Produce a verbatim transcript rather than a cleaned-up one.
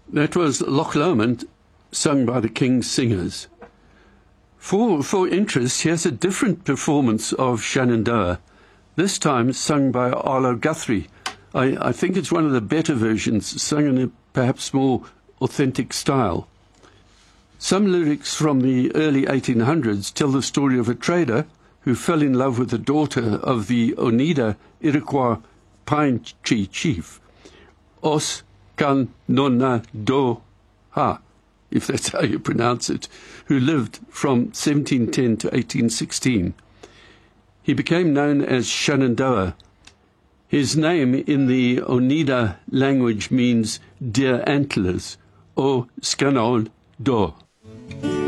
That was Loch Lomond, sung by the King's Singers. For, for interest, here's a different performance of Shenandoah, this time sung by Arlo Guthrie. I, I think it's one of the better versions, sung in a perhaps more authentic style. Some lyrics from the early eighteen hundreds tell the story of a trader who fell in love with the daughter of the Oneida Iroquois Pine Tree chief, Os Kan Nona Do Ha, if that's how you pronounce it, who lived from seventeen ten to eighteen sixteen. He became known as Shenandoah. His name in the Oneida language means deer antlers, or Scanon Do.